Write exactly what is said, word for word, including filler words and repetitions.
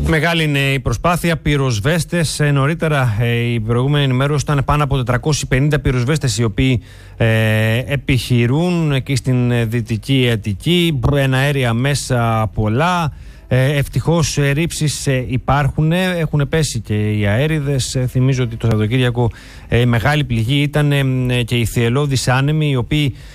Μεγάλη είναι η προσπάθεια. Πυροσβέστες, νωρίτερα η προηγούμενη ενημέρωση ήταν πάνω από τετρακόσιοι πενήντα πυροσβέστες οι οποίοι ε, επιχειρούν εκεί στην Δυτική Αττική. Εναέρια μέσα πολλά. Ε, ευτυχώς ε, ρήψεις ε, υπάρχουν, έχουν πέσει και οι αέριδες. Ε, θυμίζω ότι το Σαββατοκύριακο ε, η μεγάλη πληγή ήταν ε, και οι θυελλώδεις άνεμοι, οι οποίοι